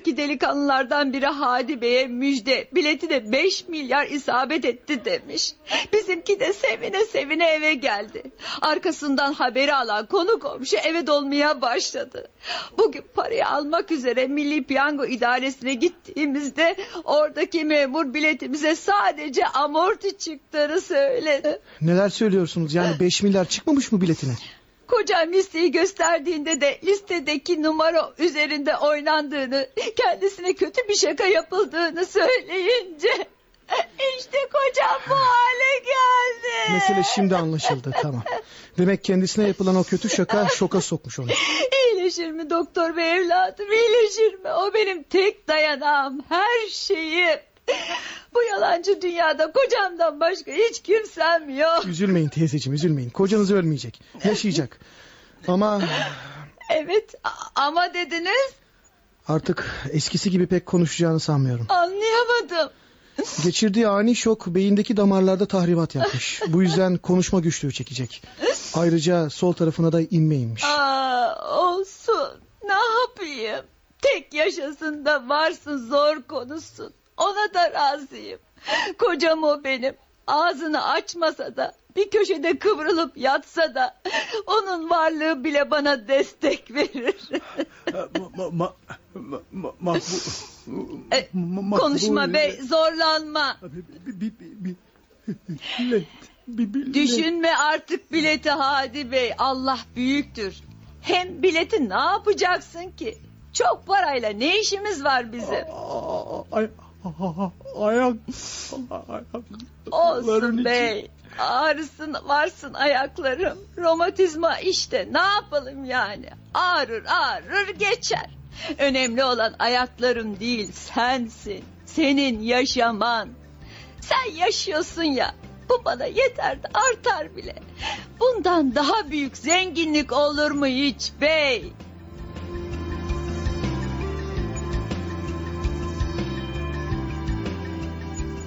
Oradaki delikanlılardan biri Hadi Bey'e müjde, bileti de 5 milyar isabet etti demiş. Bizimki de sevine sevine eve geldi. Arkasından haberi alan konu komşu eve dolmaya başladı. Bugün parayı almak üzere Milli Piyango İdaresi'ne gittiğimizde oradaki memur biletimize sadece amorti çıktığını söyledi. Neler söylüyorsunuz, yani 5 milyar çıkmamış mı biletine? Kocam listeyi gösterdiğinde de listedeki numara üzerinde oynandığını, kendisine kötü bir şaka yapıldığını söyleyince işte kocam bu hale geldi. Mesele şimdi anlaşıldı, tamam. Demek kendisine yapılan o kötü şaka şoka sokmuş onu. İyileşir mi doktor bey evladım, iyileşir mi? O benim tek dayanağım, her şeyim. Bu yalancı dünyada kocamdan başka hiç kimsem yok. Üzülmeyin teyzeciğim, üzülmeyin. Kocanız ölmeyecek, yaşayacak. Ama... Evet, ama dediniz. Artık eskisi gibi pek konuşacağını sanmıyorum. Anlayamadım. Geçirdiği ani şok beyindeki damarlarda tahribat yapmış. Bu yüzden konuşma güçlüğü çekecek. Ayrıca sol tarafına da inme inmiş. Olsun, ne yapayım? Tek yaşasın da varsın, zor konuşsun. Ona da razıyım. Kocam o benim. Ağzını açmasa da, bir köşede kıvrılıp yatsa da onun varlığı bile bana destek verir. Konuşma bey, zorlanma. Düşünme artık bileti Hadi Bey. Allah büyüktür. Hem bileti ne yapacaksın ki? Çok parayla ne işimiz var bizim? Olsun bey. Ağrısın varsın ayaklarım. Romatizma işte, ne yapalım yani? Ağrır geçer. Önemli olan ayaklarım değil, sensin. Senin yaşaman. Sen yaşıyorsun ya. Bu bana yeter de artar bile. Bundan daha büyük zenginlik olur mu hiç bey?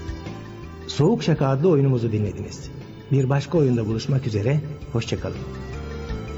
Soğuk Şaka adlı oyunumuzu dinlediniz. Bir başka oyunda buluşmak üzere, hoşça kalın.